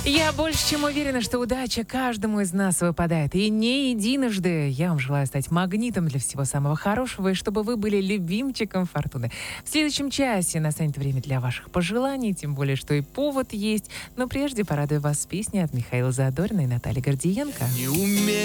Я больше чем уверена, что удача каждому из нас выпадает. И не единожды. Я вам желаю стать магнитом для всего самого хорошего, и чтобы вы были любимчиком фортуны. В следующем часе настанет время для ваших пожеланий, тем более, что и повод есть. Но прежде порадую вас с песней от Михаила Задорина и Натальи Гордиенко. Не умею